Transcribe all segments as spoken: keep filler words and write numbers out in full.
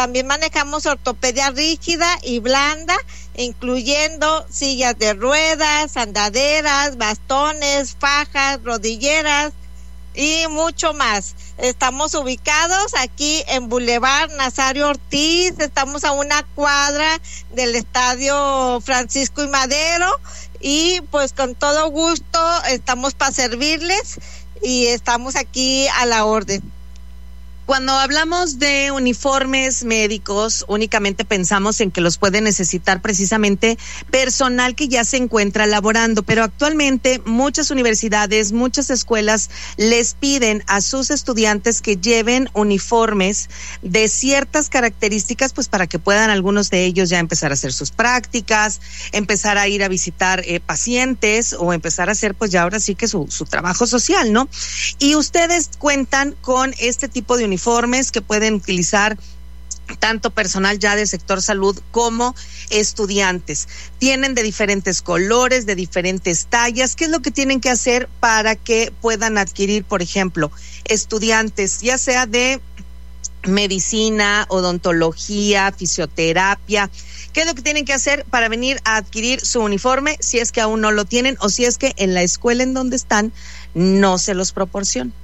también manejamos ortopedia rígida y blanda, incluyendo sillas de ruedas, andaderas, bastones, fajas, rodilleras y mucho más. Estamos ubicados aquí en Boulevard Nazario Ortiz, estamos a una cuadra del Estadio Francisco y Madero, y pues con todo gusto estamos para servirles y estamos aquí a la orden. Cuando hablamos de uniformes médicos, únicamente pensamos en que los puede necesitar precisamente personal que ya se encuentra laborando, pero actualmente muchas universidades, muchas escuelas les piden a sus estudiantes que lleven uniformes de ciertas características, pues para que puedan algunos de ellos ya empezar a hacer sus prácticas, empezar a ir a visitar eh, pacientes o empezar a hacer pues ya ahora sí que su, su trabajo social, ¿no? Y ustedes cuentan con este tipo de uniformes uniformes que pueden utilizar tanto personal ya del sector salud como estudiantes. Tienen de diferentes colores, de diferentes tallas. ¿Qué es lo que tienen que hacer para que puedan adquirir, por ejemplo, estudiantes, ya sea de medicina, odontología, fisioterapia? ¿Qué es lo que tienen que hacer para venir a adquirir su uniforme si es que aún no lo tienen o si es que en la escuela en donde están no se los proporcionan?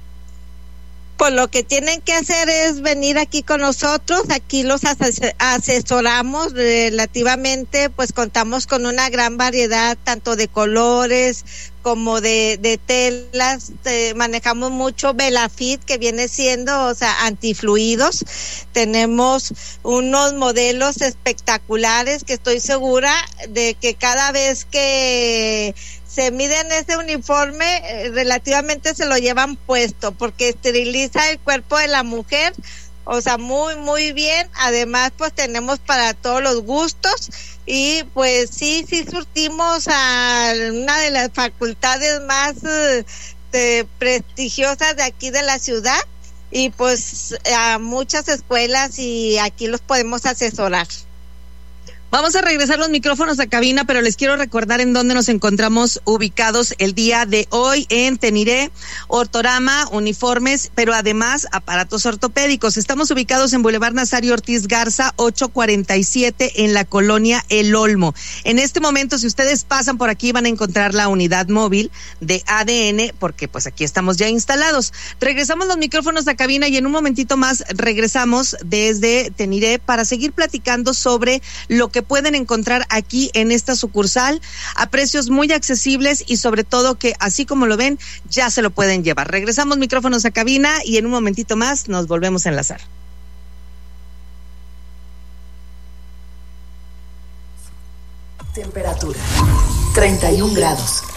Pues lo que tienen que hacer es venir aquí con nosotros, aquí los ases- asesoramos relativamente, pues contamos con una gran variedad tanto de colores como de, de telas, eh, manejamos mucho Belafit, que viene siendo, o sea, antifluidos. Tenemos unos modelos espectaculares que estoy segura de que cada vez que se miden ese uniforme, eh, relativamente se lo llevan puesto, porque esteriliza el cuerpo de la mujer, o sea, muy, muy bien. Además, pues tenemos para todos los gustos, y pues sí, sí surtimos a una de las facultades más eh, de, prestigiosas de aquí de la ciudad, y pues a muchas escuelas, y aquí los podemos asesorar. Vamos a regresar los micrófonos a cabina, pero les quiero recordar en dónde nos encontramos ubicados el día de hoy en Teniré, Ortorama, uniformes, pero además aparatos ortopédicos. Estamos ubicados en Boulevard Nazario Ortiz Garza, ochocientos cuarenta y siete, en la colonia El Olmo. En este momento, si ustedes pasan por aquí, van a encontrar la unidad móvil de A D N, porque pues aquí estamos ya instalados. Regresamos los micrófonos a cabina y en un momentito más regresamos desde Teniré para seguir platicando sobre lo que pueden encontrar aquí en esta sucursal a precios muy accesibles y sobre todo que así como lo ven ya se lo pueden llevar. Regresamos micrófonos a cabina y en un momentito más nos volvemos a enlazar. Temperatura treinta y un grados.